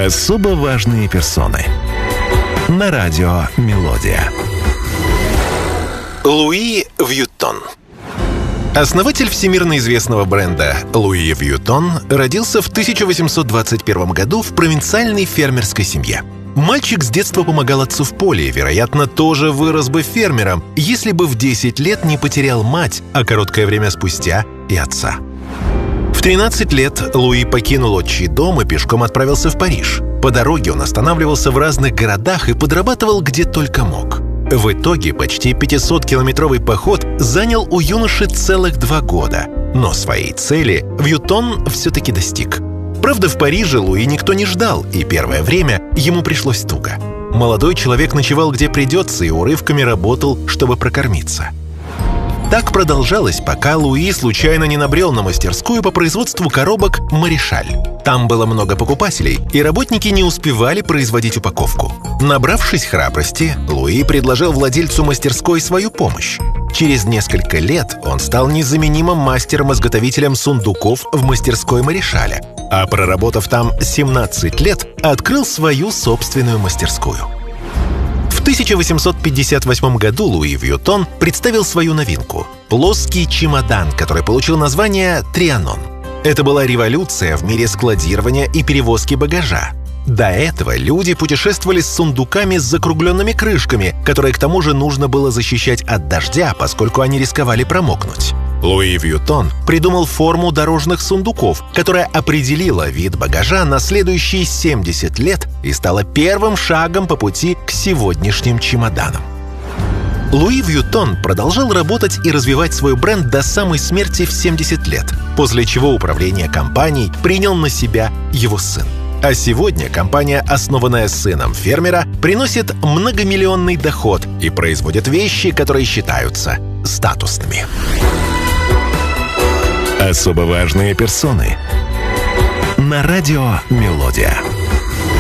Особо важные персоны. На радио «Мелодия». Луи Вьюттон. Основатель всемирно известного бренда Луи Вьюттон родился в 1821 году в провинциальной фермерской семье. Мальчик с детства помогал отцу в поле и, вероятно, тоже вырос бы фермером, если бы в 10 лет не потерял мать, а короткое время спустя и отца. В 13 лет Луи покинул отчий дом и пешком отправился в Париж. По дороге он останавливался в разных городах и подрабатывал где только мог. В итоге почти 500-километровый поход занял у юноши целых 2 года. Но своей цели Вьюттон все-таки достиг. Правда, в Париже Луи никто не ждал, и первое время ему пришлось туго. Молодой человек ночевал где придется и урывками работал, чтобы прокормиться. Так продолжалось, пока Луи случайно не набрел на мастерскую по производству коробок «Маришаль». Там было много покупателей, и работники не успевали производить упаковку. Набравшись храбрости, Луи предложил владельцу мастерской свою помощь. Через несколько лет он стал незаменимым мастером-изготовителем сундуков в мастерской Маришаля, а проработав там 17 лет, открыл свою собственную мастерскую. В 1858 году Луи Вьюттон представил свою новинку – плоский чемодан, который получил название «Трианон». Это была революция в мире складирования и перевозки багажа. До этого люди путешествовали с сундуками с закругленными крышками, которые к тому же нужно было защищать от дождя, поскольку они рисковали промокнуть. Луи Вьюттон придумал форму дорожных сундуков, которая определила вид багажа на следующие 70 лет и стала первым шагом по пути к сегодняшним чемоданам. Луи Вьюттон продолжал работать и развивать свой бренд до самой смерти в 70 лет, после чего управление компанией принял на себя его сын. А сегодня компания, основанная сыном фермера, приносит многомиллионный доход и производит вещи, которые считаются статусными. Особо важные персоны. На радио «Мелодия».